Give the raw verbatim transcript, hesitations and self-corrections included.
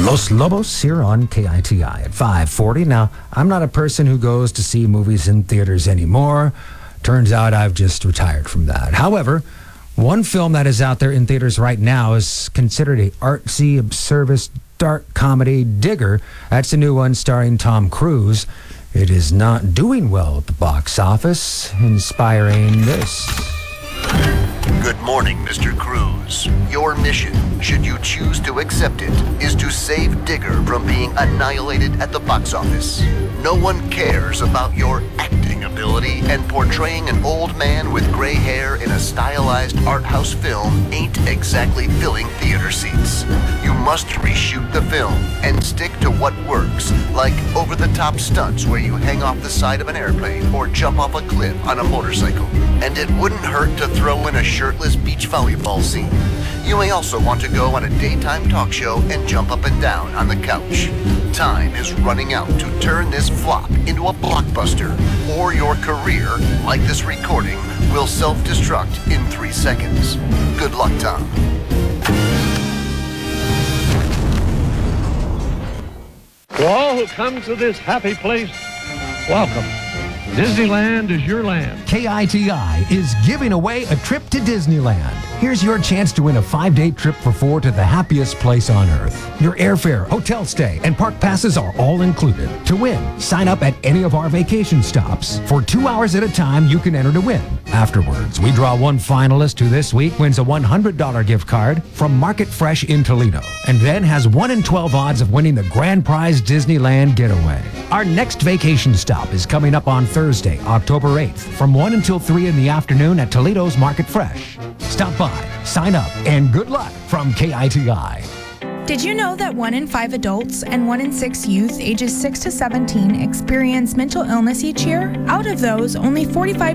Los Lobos here on K I T I at five forty. Now, I'm not a person who goes to see movies in theaters anymore. Turns out I've just retired from that. However, one film that is out there in theaters right now is considered a artsy, absurdist, dark comedy, Digger. That's a new one starring Tom Cruise. It is not doing well at the box office, inspiring this. Good morning, Mister Cruz. Your mission, should you choose to accept it, is to save Digger from being annihilated at the box office. No one cares about your acting ability, and portraying an old man with gray hair in a stylized art house film ain't exactly filling theater seats. You must reshoot the film and stick to what works, like over-the-top stunts where you hang off the side of an airplane or jump off a cliff on a motorcycle. And it wouldn't hurt to throw in a shirtless beach volleyball scene. You may also want to go on a daytime talk show and jump up and down on the couch. Time is running out to turn this flop into a blockbuster, or your career, like this recording, will self-destruct in three seconds. Good luck, Tom. To all who come to this happy place, welcome. Disneyland is your land. K I T I is giving away a trip to Disneyland. Here's your chance to win a five-day trip for four to the happiest place on earth. Your airfare, hotel stay, and park passes are all included. To win, sign up at any of our vacation stops. For two hours at a time, you can enter to win. Afterwards, we draw one finalist who this week wins a one hundred dollars gift card from Market Fresh in Toledo, and then has one in twelve odds of winning the grand prize Disneyland getaway. Our next vacation stop is coming up on Thursday, October eighth, from one until three in the afternoon at Toledo's Market Fresh. Stop by, sign up, and good luck from K I T I. Did you know that one in five adults and one in six youth ages six to seventeen experience mental illness each year? Out of those, only forty-five